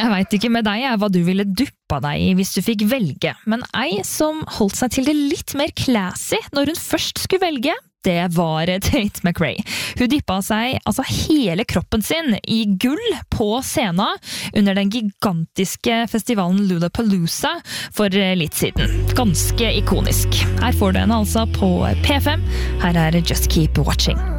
Jeg vet ikke med deg hva du ville duppa deg i hvis du fikk velge, men ei som holdt seg til det litt mer classy når hun først skulle velge, det var Tate McRae. Hun dippa seg hele kroppen sin i gull på scenen under den gigantiske festivalen Lollapalooza for litt siden. Ganske ikonisk. Her får du henne på P5. Her Just Keep Watching.